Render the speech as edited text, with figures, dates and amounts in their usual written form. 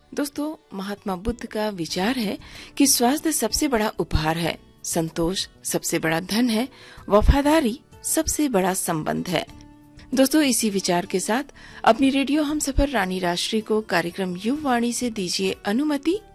दोस्तों, महात्मा बुद्ध का विचार है कि स्वास्थ्य सबसे बड़ा उपहार है, संतोष सबसे बड़ा धन है, वफादारी सबसे बड़ा संबंध है। दोस्तों, इसी विचार के साथ अपनी रेडियो हम सफर रानी राष्ट्री को कार्यक्रम युववाणी से दीजिए अनुमति।